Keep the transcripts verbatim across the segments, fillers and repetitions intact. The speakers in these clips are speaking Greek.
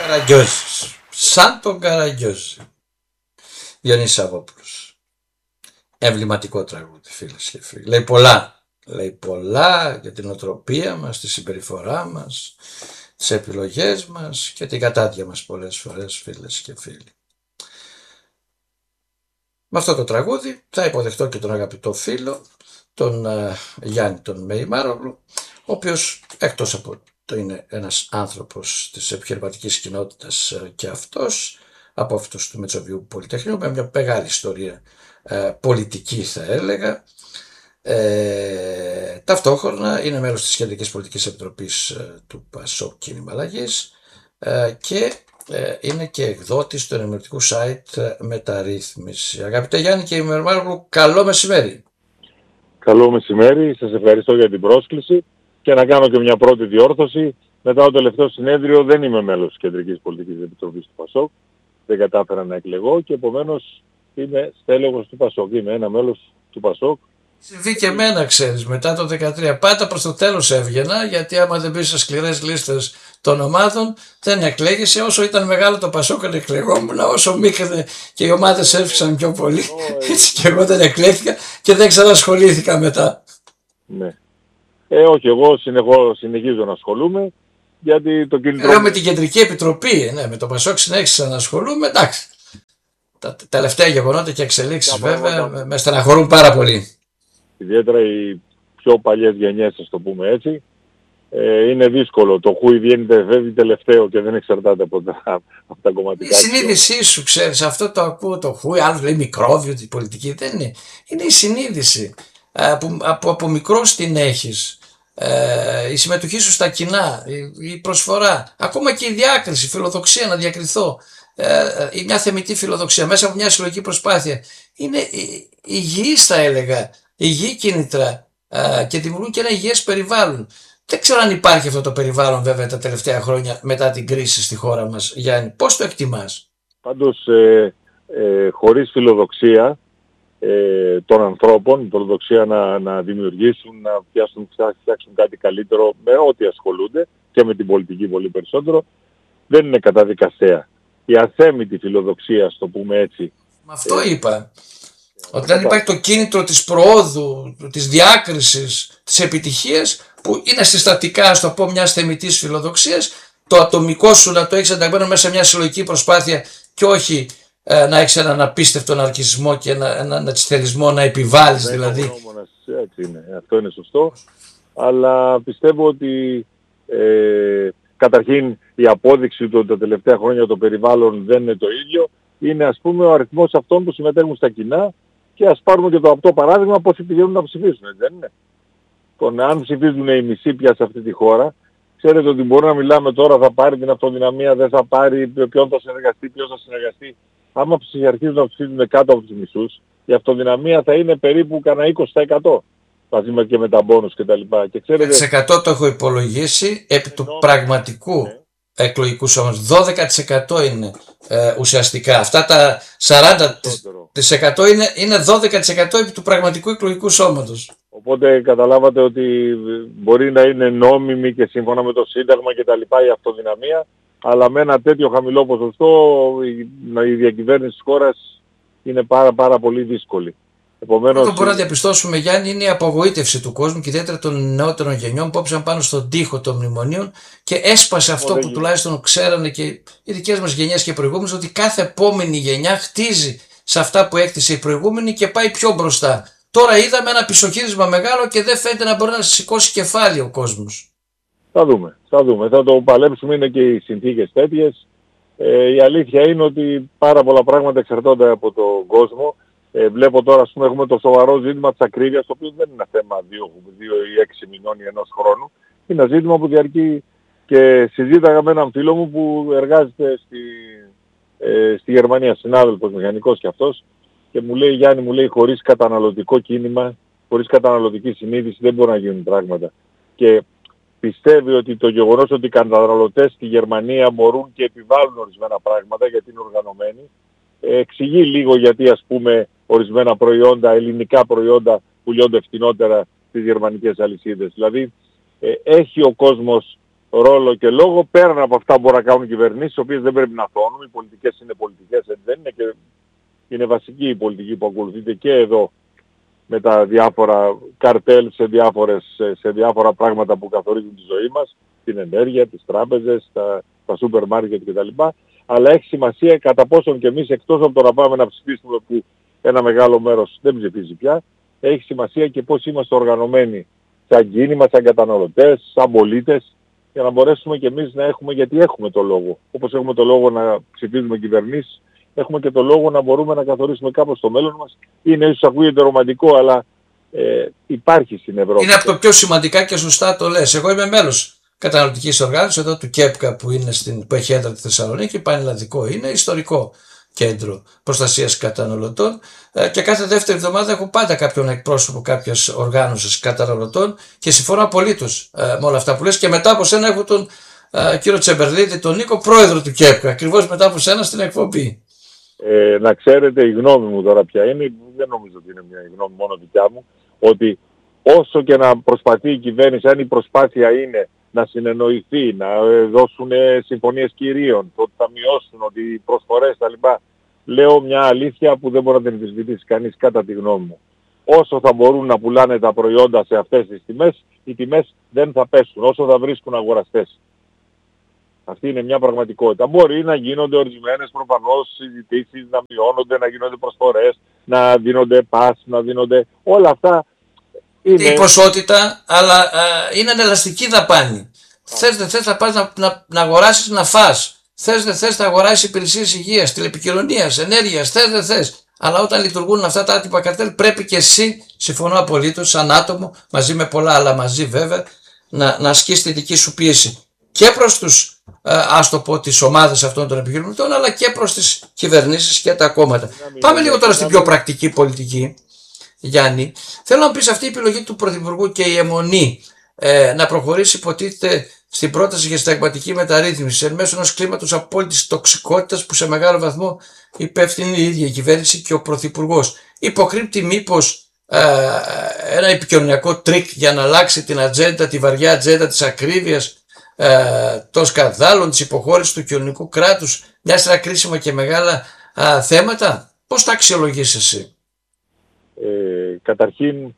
Καραγκιόζης. Σαν τον Καραγκιόζη. Διονύσης Αββόπουλος. Εμβληματικό τραγούδι, φίλες και φίλοι. Λέει πολλά. Λέει πολλά για την οτροπία μας, τη συμπεριφορά μας, τις επιλογές μας και την κατάδια μας πολλές φορές, φίλες και φίλοι. Με αυτό το τραγούδι θα υποδεχτώ και τον αγαπητό φίλο, τον uh, Γιάννη τον Μεϊμάρογλου, ο οποίος εκτός από το είναι ένας άνθρωπος της επιχειρηματικής κοινότητας uh, και αυτός, από αυτούς του Μετσοβιού Πολυτεχνείου, με μια μεγάλη ιστορία uh, πολιτική θα έλεγα. Ε, ταυτόχρονα είναι μέλος της Κεντρικής Πολιτικής Επιτροπής uh, του ΠΑΣΟΚ Κίνημα Αλλαγής uh, και ε, είναι και εκδότης του ενημερωτικού site uh, Μεταρρύθμιση. Αγαπητέ Γιάννη και Μεϊμάρογλου, καλό μεσημέρι. Καλό μεσημέρι, σας ευχαριστώ για την πρόσκληση και να κάνω και μια πρώτη διόρθωση. Μετά το τελευταίο συνέδριο δεν είμαι μέλος της Κεντρικής Πολιτικής Επιτροπής του ΠΑΣΟΚ, δεν κατάφερα να εκλεγώ και επομένως είμαι στέλεχος του ΠΑΣΟΚ, είμαι ένα μέλος του ΠΑΣΟΚ. Συμβεί και εμένα, ξέρεις, μετά το δεκατρία. Πάντα προς το τέλος έβγαινα, γιατί άμα δεν μπεις σε σκληρές λίστες των ομάδων, δεν εκλέγεσαι. Όσο ήταν μεγάλο το ΠΑΣΟΚ εκλεγόμουν, όσο μίκρανε και οι ομάδες έφυξαν πιο πολύ, έτσι και εγώ δεν εκλέχθηκα και δεν ξανασχολήθηκα μετά. Ναι. Ε, όχι, εγώ συνεχώς, συνεχίζω να ασχολούμαι, γιατί το κινητρό... Εγώ με την Κεντρική Επιτροπή, ναι, με το ΠΑΣΟΚ συνέχισα να ασχολούμαι, εντάξει. Τα τελευταία γεγονότα και εξελίξεις βέβαια με, με στεναχωρούν πάρα πολύ. Ιδιαίτερα οι πιο παλιές γενιές, ας το πούμε έτσι, ε, είναι δύσκολο. Το χούι βγαίνει φεύγει τελευταίο και δεν εξαρτάται από τα, από τα κομματικά. Η συνείδησή σου, ξέρεις, αυτό το ακούω το χούι, άλλος λέει μικρόβιο, την πολιτική, δεν είναι. Είναι η συνείδηση. Από, από, από μικρός την έχεις. Ε, η συμμετοχή σου στα κοινά, η, η προσφορά, ακόμα και η διάκριση, η φιλοδοξία να διακριθώ. Ε, μια θεμιτή φιλοδοξία μέσα από μια συλλογική προσπάθεια. Είναι υγιής, θα έλεγα. Υγιή κίνητρα α, και δημιουργούν και ένα υγιές περιβάλλον. Δεν ξέρω αν υπάρχει αυτό το περιβάλλον βέβαια τα τελευταία χρόνια μετά την κρίση στη χώρα μας. Γιάννη, πώς το εκτιμάς? Πάντως ε, ε, χωρίς φιλοδοξία ε, των ανθρώπων, φιλοδοξία να, να δημιουργήσουν, να φτιάξουν, φτιάξουν κάτι καλύτερο με ό,τι ασχολούνται και με την πολιτική πολύ περισσότερο, δεν είναι καταδικαστέα. Η αθέμητη φιλοδοξία, στο πούμε έτσι. Με αυτό ε, είπα. Ότι δεν υπάρχει το κίνητρο της προόδου, της διάκρισης, της επιτυχίας που είναι συστατικά, ας το πω, μιας θεμιτής φιλοδοξίας, το ατομικό σου να το έχεις ενταγμένο μέσα σε μια συλλογική προσπάθεια και όχι ε, να έχεις έναν απίστευτο ναρκισμό και ένα, ένα νατσιθελισμό να επιβάλλεις δεν δηλαδή. Είναι έτσι είναι, αυτό είναι σωστό, αλλά πιστεύω ότι ε, καταρχήν η απόδειξη του τα τελευταία χρόνια το περιβάλλον δεν είναι το ίδιο, είναι ας πούμε ο αριθμός αυτών που συμμετέχουν στα κοινά. Και ας πάρουμε και το αυτό παράδειγμα πώς πηγαίνουν να ψηφίσουν, δεν είναι. Τον, αν ψηφίζουν οι μισοί πια σε αυτή τη χώρα, ξέρετε ότι μπορεί να μιλάμε τώρα, θα πάρει την αυτοδυναμία, δεν θα πάρει, ποιον θα συνεργαστεί, ποιος θα συνεργαστεί. Άμα αρχίζουν να ψηφίζουν κάτω από τους μισούς, η αυτοδυναμία θα είναι περίπου κανένα είκοσι τοις εκατό. Μαζί και με τα μπόνους και τα λοιπά. Και ξέρετε... είκοσι τοις εκατό το έχω υπολογίσει επί του ενώ... πραγματικού ναι. εκλογικού σώματος. δώδεκα τοις εκατό είναι ε, ουσιαστικά. Αυτά τα σαράντα τοις εκατό είναι, είναι δώδεκα τοις εκατό επί του πραγματικού εκλογικού σώματος. Οπότε καταλάβατε ότι μπορεί να είναι νόμιμη και σύμφωνα με το Σύνταγμα και τα λοιπά η αυτοδυναμία, αλλά με ένα τέτοιο χαμηλό ποσοστό η, η διακυβέρνηση της χώρας είναι πάρα πάρα πολύ δύσκολη. Επομένως, αυτό που μπορούμε να διαπιστώσουμε, Γιάννη, είναι η απογοήτευση του κόσμου και ιδιαίτερα των νεότερων γενιών που όψαν πάνω στον τοίχο των μνημονίων και έσπασε αυτό που τουλάχιστον ξέρανε και οι δικές μας γενιές και οι προηγούμενες, ότι κάθε επόμενη γενιά χτίζει σε αυτά που έκτισε η προηγούμενη και πάει πιο μπροστά. Τώρα είδαμε ένα πισωγύρισμα μεγάλο και δεν φαίνεται να μπορεί να σηκώσει κεφάλι ο κόσμος. Θα δούμε, θα δούμε. Θα το παλέψουμε, είναι και οι συνθήκες τέτοιες. Ε, η αλήθεια είναι ότι πάρα πολλά πράγματα εξαρτώνται από τον κόσμο. Ε, βλέπω τώρα, ας πούμε, έχουμε το σοβαρό ζήτημα της ακρίβειας, το οποίο δεν είναι θέμα δύο, δύο ή έξι μηνών ή ενός χρόνου. Είναι ένα ζήτημα που διαρκεί και συζήταγα με έναν φίλο μου που εργάζεται στη, ε, στη Γερμανία, συνάδελφος μηχανικός κι αυτός, και μου λέει, Γιάννη, μου λέει, χωρίς καταναλωτικό κίνημα, χωρίς καταναλωτική συνείδηση δεν μπορεί να γίνουν πράγματα. Και πιστεύει ότι το γεγονός ότι οι καταναλωτές στη Γερμανία μπορούν και επιβάλλουν ορισμένα πράγματα γιατί είναι οργανωμένοι, εξηγεί λίγο γιατί, ας πούμε, ορισμένα προϊόντα, ελληνικά προϊόντα πουλιώνται φτηνότερα στις γερμανικές αλυσίδες. Δηλαδή ε, έχει ο κόσμος ρόλο και λόγο πέραν από αυτά που μπορούν να κάνουν κυβερνήσεις, οι οποίες δεν πρέπει να θώνουν. Οι πολιτικές είναι πολιτικές, έτσι δεν είναι, και είναι βασική η πολιτική που ακολουθείται και εδώ με τα διάφορα καρτέλ σε, διάφορες, σε διάφορα πράγματα που καθορίζουν τη ζωή μας, την ενέργεια, τις τράπεζες, τα, τα σούπερ μάρκετ κτλ. Αλλά έχει σημασία κατά πόσον και εμείς, εκτός από το να πάμε να ψηφίσουμε, που ένα μεγάλο μέρος δεν ψηφίζει πια, έχει σημασία και πώς είμαστε οργανωμένοι σαν κίνημα, σαν καταναλωτές, σαν πολίτες, για να μπορέσουμε και εμείς να έχουμε, γιατί έχουμε το λόγο. Όπως έχουμε το λόγο να ψηφίζουμε κυβερνήσεις, έχουμε και το λόγο να μπορούμε να καθορίσουμε κάπως το μέλλον μας. Είναι ίσως ακούγεται ρομαντικό, αλλά ε, υπάρχει στην Ευρώπη. Είναι από το πιο σημαντικά και σωστά το λες. Εγώ είμαι μέλος καταναλωτικής οργάνωσης εδώ του ΚΕΠΚΑ που, είναι στην, που έχει έδρα τη Θεσσαλονίκη, πανελλαδικό, είναι ιστορικό κέντρο προστασίας καταναλωτών ε, και κάθε δεύτερη εβδομάδα έχω πάντα κάποιον εκπρόσωπο κάποιας οργάνωσης καταναλωτών και συμφωνώ απολύτως ε, με όλα αυτά που λες. Και μετά από σένα έχω τον ε, κύριο Τσεμπερλίδη, τον Νίκο, πρόεδρο του ΚΕΠΚΑ, ακριβώς μετά από σένα στην εκπομπή. Ε, να ξέρετε, η γνώμη μου τώρα ποια είναι, δεν νομίζω ότι είναι μια γνώμη μόνο δικιά μου, ότι όσο και να προσπαθεί η κυβέρνηση, αν η προσπάθεια είναι να συνεννοηθεί, να δώσουν συμφωνίες κυρίων, ότι θα μειώσουν, ότι οι προσφορές κτλ. Λέω μια αλήθεια που δεν μπορεί να την αμφισβητήσει κανείς κατά τη γνώμη μου. Όσο θα μπορούν να πουλάνε τα προϊόντα σε αυτές τις τιμές, οι τιμές δεν θα πέσουν, όσο θα βρίσκουν αγοραστές. Αυτή είναι μια πραγματικότητα. Μπορεί να γίνονται ορισμένες προφανώς συζητήσεις, να μειώνονται, να γίνονται προσφορές, να δίνονται πας, να δίνονται όλα αυτά. Είναι η ποσότητα, αλλά α, είναι ανελαστική δαπάνη. Θες δεν θες θα πας να, να, να αγοράσεις να φας. Θες δεν θες θα αγοράσεις υπηρεσίες υγείας, τηλεπικοινωνίας, ενέργειας. Θες δεν θες. Αλλά όταν λειτουργούν αυτά τα άτυπα καρτέλ, πρέπει και εσύ, συμφωνώ απολύτως, σαν άτομο, μαζί με πολλά άλλα μαζί βέβαια, να, να ασκείς τη δική σου πίεση. Και προς τους, ας το πω, τις ομάδες αυτών των επιχειρηματών, αλλά και προς τις κυβερνήσεις και τα κόμματα. Πάμε λίγο τώρα στην πιο πρακτική πολιτική. Γιάννη, θέλω να πεις αυτή η επιλογή του Πρωθυπουργού και η αιμονή ε, να προχωρήσει, υποτίθεται, στην πρόταση για συνταγματική μεταρρύθμιση εν μέσω ενός κλίματος απόλυτης τοξικότητας που σε μεγάλο βαθμό υπεύθυνη η ίδια η κυβέρνηση και ο Πρωθυπουργός. Υποκρύπτει μήπως ε, ένα επικοινωνιακό τρίκ για να αλλάξει την ατζέντα, τη βαριά ατζέντα της ακρίβειας, ε, των σκανδάλων, της υποχώρησης του κοινωνικού κράτους, μια σειρά κρίσιμα και μεγάλα α, θέματα. Πώς τα αξιολογείς εσύ? Ε, καταρχήν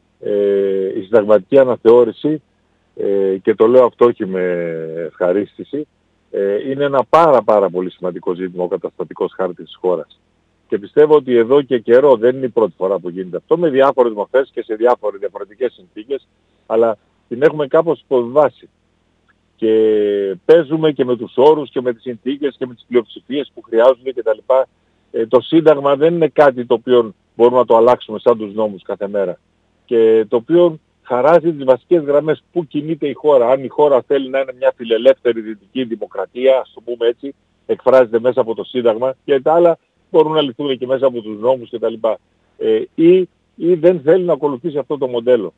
ε, η συνταγματική αναθεώρηση, ε, και το λέω αυτό όχι με ευχαρίστηση, ε, είναι ένα πάρα πάρα πολύ σημαντικό ζήτημα, ο καταστατικός χάρτης της χώρας. Και πιστεύω ότι εδώ και καιρό, δεν είναι η πρώτη φορά που γίνεται αυτό, με διάφορες μορφές και σε διάφορες διαφορετικές συνθήκες, αλλά την έχουμε κάπως υποβιβάσει. Και παίζουμε και με τους όρους και με τις συνθήκες και με τις πλειοψηφίες που χρειάζονται κτλ. Ε, το Σύνταγμα δεν είναι κάτι το οποίο μπορούμε να το αλλάξουμε σαν τους νόμους κάθε μέρα. Και το οποίο χαράζει τις βασικές γραμμές που κινείται η χώρα. Αν η χώρα θέλει να είναι μια φιλελεύθερη δυτική δημοκρατία, ας το πούμε έτσι, εκφράζεται μέσα από το Σύνταγμα, και τα άλλα μπορούν να λυθούν και μέσα από τους νόμους κτλ. Ε, ή, ή δεν θέλει να ακολουθήσει αυτό το μοντέλο.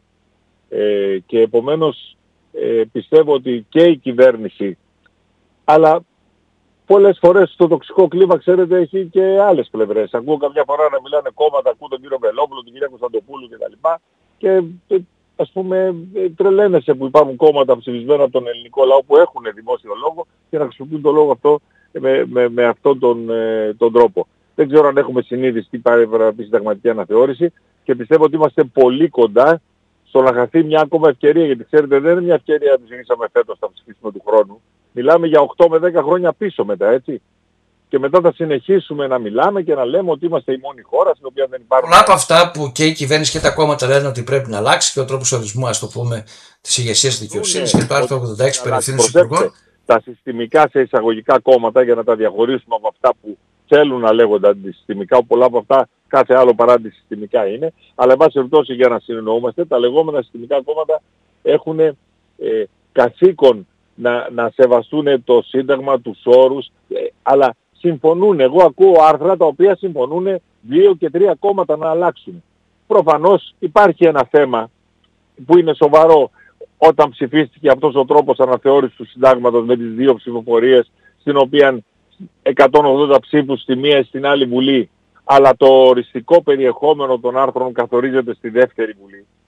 Ε, και επομένως ε, πιστεύω ότι και η κυβέρνηση, αλλά πολλές φορές στο τοξικό κλίμα, ξέρετε, έχει και άλλες πλευρές. Ακούω καμιά φορά να μιλάνε κόμματα, ακούω τον κύριο Βελόπουλο, τον κύριο Κωνσταντοπούλου κτλ. Και, και ας πούμε τρελαίνεσαι που υπάρχουν κόμματα ψηφισμένα από τον ελληνικό λαό που έχουν δημόσιο λόγο και να χρησιμοποιούν τον λόγο αυτό με, με, με αυτόν τον, ε, τον τρόπο. Δεν ξέρω αν έχουμε συνείδηση τι πάρει η συνταγματική αναθεώρηση, και πιστεύω ότι είμαστε πολύ κοντά στο να χαθεί μια ακόμα ευκαιρία, γιατί ξέρετε δεν είναι μια ευκαιρία να τη ζητήσαμε φέτος, θα ψηφίσουμε του χρόνου. Μιλάμε για οκτώ με δέκα χρόνια πίσω μετά, έτσι. Και μετά θα συνεχίσουμε να μιλάμε και να λέμε ότι είμαστε η μόνη χώρα στην οποία δεν υπάρχουν. Πολλά από αυτά που και η κυβέρνηση και τα κόμματα λένε ότι πρέπει να αλλάξει, και ο τρόπος ορισμού, ας το πούμε, της ηγεσίας δικαιοσύνης και το άρθρο ογδόντα έξι περί ευθύνης υπουργών. Τα συστημικά σε εισαγωγικά κόμματα, για να τα διαχωρίσουμε από αυτά που θέλουν να λέγονται αντισυστημικά, πολλά από αυτά κάθε άλλο παρά αντισυστημικά είναι. Αλλά εν πάση περιπτώσει, για να συνεννοούμαστε, τα λεγόμενα συστημικά κόμματα έχουν ε, καθήκον να, να σεβαστούν το Σύνταγμα, τους όρους, ε, αλλά συμφωνούν. Εγώ ακούω άρθρα τα οποία συμφωνούν δύο και τρία κόμματα να αλλάξουν. Προφανώς υπάρχει ένα θέμα που είναι σοβαρό όταν ψηφίστηκε αυτός ο τρόπος αναθεώρησης του Συντάγματος με τις δύο ψηφοφορίες, στην οποία εκατόν ογδόντα ψήφους στη μία ή στην άλλη Βουλή, αλλά το οριστικό περιεχόμενο των άρθρων καθορίζεται στη δεύτερη Βουλή.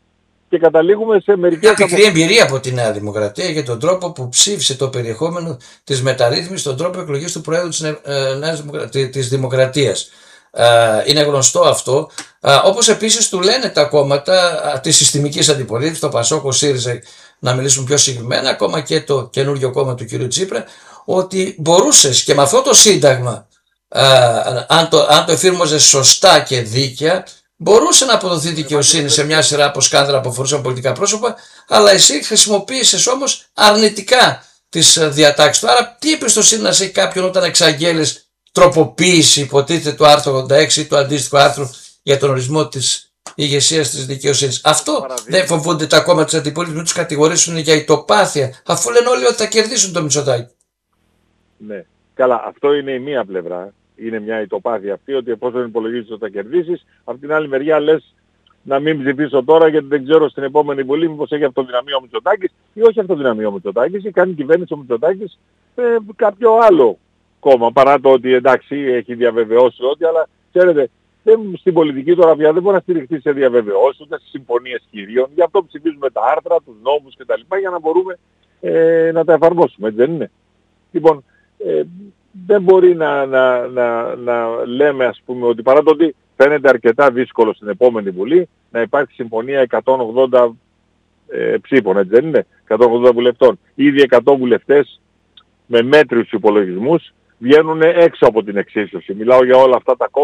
και καταλήγουμε σε μερικές... Μια πικρή εμπειρία από τη Νέα Δημοκρατία για τον τρόπο που ψήφισε το περιεχόμενο της μεταρρύθμισης, τον τρόπο εκλογής του Προέδρου της, ε, Νέας Δημοκρατίας, της Δημοκρατίας. Ε, είναι γνωστό αυτό. Ε, όπως επίσης του λένε τα κόμματα ε, της συστημικής αντιπολίτευσης, το ΠΑΣΟΚ, ο ΣΥΡΙΖΑ, να μιλήσουν πιο συγκεκριμένα, ακόμα και το καινούργιο κόμμα του κ. Τσίπρα, ότι μπορούσες και με αυτό το σύνταγμα, ε, αν το, αν το εφήρμοζες σωστά και δίκαια, μπορούσε να αποδοθεί δικαιοσύνη σε μια σειρά από σκάνδαλα που αφορούσαν πολιτικά πρόσωπα, αλλά εσύ χρησιμοποίησες όμως αρνητικά τις διατάξεις του. Άρα, τι εμπιστοσύνη να έχει κάποιον όταν εξαγγέλεις τροποποίηση, υποτίθεται, του άρθρου ογδόντα έξι ή του αντίστοιχου άρθρου για τον ορισμό της ηγεσίας της δικαιοσύνης? Αυτό Παραδείγμα. Δεν φοβούνται τα κόμματα της αντιπολίτευσης, μην τους κατηγορήσουν για ητοπάθεια, αφού λένε όλοι ότι θα κερδίσουν το Μητσοτάκη? Ναι. Καλά, αυτό είναι η μία πλευρά. Είναι μια ητοπάθεια αυτή, ότι εφόσον υπολογίζεις ότι θα κερδίσεις, από την άλλη μεριά λες να μην ψηφίσω τώρα γιατί δεν ξέρω στην επόμενη Βουλή μήπως έχει αυτοδυναμία ο Μητσοτάκης ή όχι αυτοδυναμία ο Μητσοτάκης ή κάνει κυβέρνηση ο Μητσοτάκης με κάποιο άλλο κόμμα, παρά το ότι εντάξει έχει διαβεβαιώσει ότι, αλλά ξέρετε, δεν, στην πολιτική τώρα πια δεν μπορεί να στηριχθεί σε διαβεβαιώσεις ούτε σε συμφωνίες κυρίων, γι' αυτό ψηφίζουμε τα άρθρα, τους νόμους κτλ. Για να μπορούμε ε, να τα εφαρμόσουμε, έτσι δεν είναι? Λοιπόν, ε, δεν μπορεί να, να, να, να λέμε ας πούμε ότι παρά το ότι φαίνεται αρκετά δύσκολο στην επόμενη Βουλή να υπάρχει συμφωνία εκατόν ογδόντα ε, ψήφων, έτσι δεν είναι? εκατόν ογδόντα βουλευτών. Ήδη εκατό βουλευτές με μέτριους υπολογισμούς βγαίνουν έξω από την εξίσωση. Μιλάω για όλα αυτά τα κόμματα